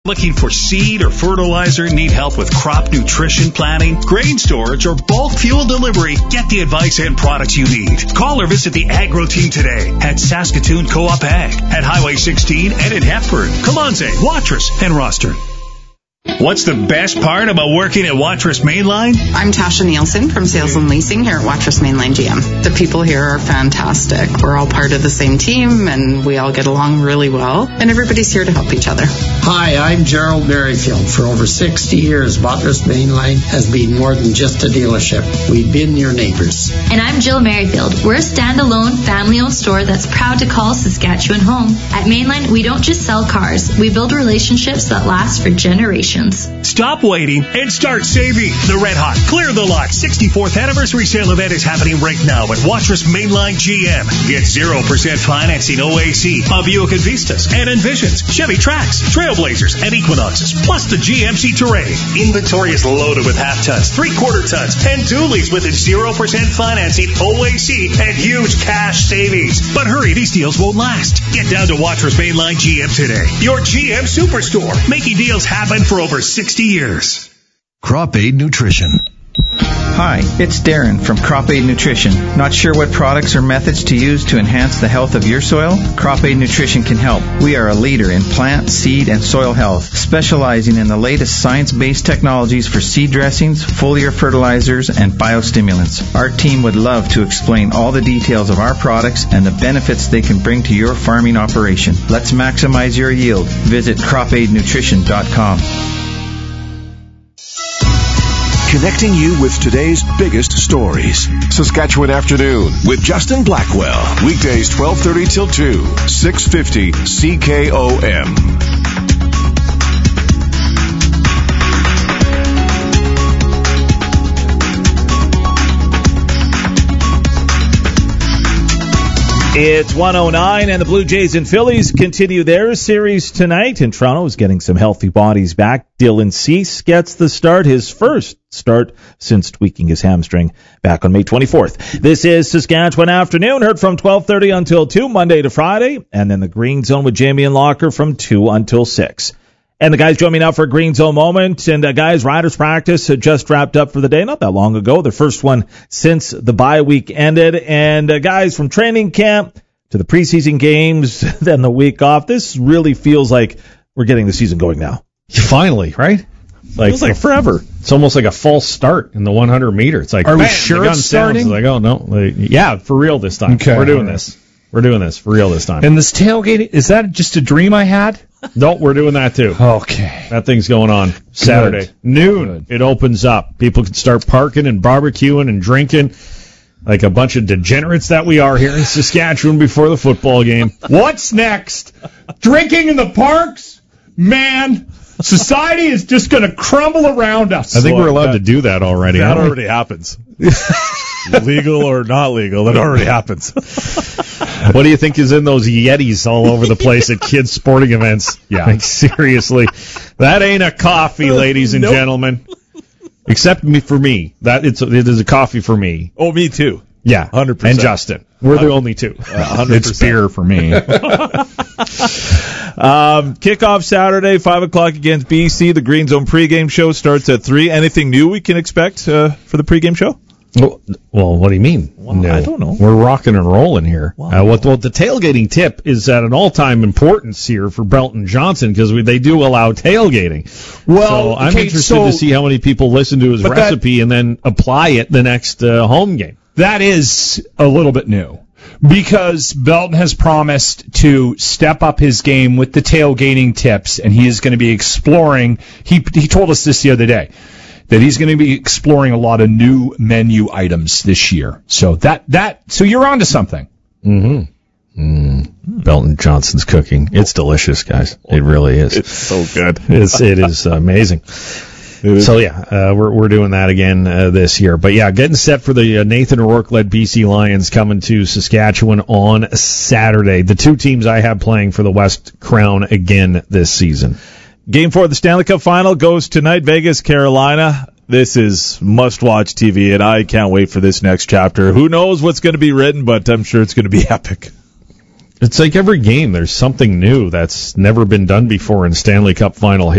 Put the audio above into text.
Looking for seed or fertilizer? Need help with crop nutrition planning, grain storage, or bulk fuel delivery? Get the advice and products you need. Call or visit the Agro Team today at Saskatoon Co-op Ag, at Highway 16 and in Hepburn, Colonsay, Watrous, and Rostern. What's the best part about working at Watrous Mainline? I'm Tasha Nielsen from Sales and Leasing here at Watrous Mainline GM. The people here are fantastic. We're all part of the same team, and we all get along really well, and everybody's here to help each other. Hi, I'm Gerald Merrifield. For over 60 years, Watrous Mainline has been more than just a dealership. We've been your neighbors. And I'm Jill Merrifield. We're a standalone, family-owned store that's proud to call Saskatchewan home. At Mainline, we don't just sell cars. We build relationships that last for generations. Stop waiting and start saving. The Red Hot Clear the Lot 64th Anniversary Sale event is happening right now at Watrous Mainline GM. Get 0% financing OAC of Buick Vistas and Envisions, Chevy Trax, Trailblazers, and Equinoxes, plus the GMC Terrain. Inventory is loaded with half tons, 3/4 tons, and dualies with a 0% financing OAC and huge cash savings. But hurry, these deals won't last. Get down to Watrous Mainline GM today. Your GM Superstore, making deals happen for over 60 years. Crop Aid Nutrition. Hi, it's Darren from Crop Aid Nutrition. Not sure what products or methods to use to enhance the health of your soil? Crop Aid Nutrition can help. We are a leader in plant, seed, and soil health, specializing in the latest science-based technologies for seed dressings, foliar fertilizers, and biostimulants. Our team would love to explain all the details of our products and the benefits they can bring to your farming operation. Let's maximize your yield. Visit cropaidnutrition.com. Connecting you with today's biggest stories. Saskatchewan Afternoon with Justin Blackwell. Weekdays 12:30 till 2, 650 CKOM. It's 1:09, and the Blue Jays and Phillies continue their series tonight. And Toronto is getting some healthy bodies back. Dylan Cease gets the start, his first start since tweaking his hamstring back on May 24th. This is Saskatchewan Afternoon, heard from 12:30 until 2, Monday to Friday. And then the Green Zone with Jamie and Locker from 2 until 6. And the guys join me now for a Green Zone moment. And guys, riders practice had just wrapped up for the day not that long ago. Their first one since the bye week ended. And guys, from training camp to the preseason games, then the week off, this really feels like we're getting the season going now. Finally, right? Feels like forever. It's almost like a false start in the 100 meter. It's like, are we sure it's starting? It's like, oh no, yeah, for real this time. Okay. We're doing this. We're doing this for real this time. And this tailgating, is that just a dream I had? No, we're doing that too. Okay. That thing's going on Saturday. Good. Noon, it opens up. People can start parking and barbecuing and drinking like a bunch of degenerates that we are here in Saskatchewan before the football game. What's next? Drinking in the parks? Man, society is just going to crumble around us. I think we're allowed to do that already. That already happens. Legal or not legal, that already happens. What do you think is in those Yetis all over the place at kids' sporting events? Yeah. Like, seriously. That ain't a coffee, ladies and gentlemen. Except for me. It is a coffee for me. Oh, me too. Yeah. 100%. And Justin. We're the only two. 100%. It's beer for me. Kickoff Saturday, 5 o'clock against BC. The Green Zone pregame show starts at 3. Anything new we can expect for the pregame show? Well, what do you mean? Well, no. I don't know. We're rocking and rolling here. Wow. What the tailgating tip is at an all-time importance here for Belton Johnson because they do allow tailgating. Well, so I'm interested to see how many people listen to his recipe and then apply it the next home game. That is a little bit new because Belton has promised to step up his game with the tailgating tips, and he is going to be exploring. He told us this the other day, that he's going to be exploring a lot of new menu items this year. So so you're onto something. Mm-hmm. Belton Johnson's cooking. It's delicious, guys. It really is. It's so good. It is amazing. So yeah, we're doing that again this year. But yeah, getting set for the Nathan O'Rourke-led BC Lions coming to Saskatchewan on Saturday. The two teams I have playing for the West Crown again this season. Game 4 of the Stanley Cup Final goes tonight, Vegas, Carolina. This is must-watch TV, and I can't wait for this next chapter. Who knows what's going to be written, but I'm sure it's going to be epic. It's like every game, there's something new that's never been done before in Stanley Cup Final